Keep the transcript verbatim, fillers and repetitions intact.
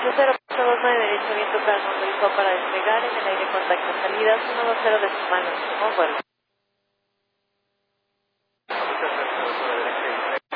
cero punto dos nueve, derecho viento calmo, autorizado para despegar, en el aire contacto salidas, uno dos cero decimal, máximo vuelo.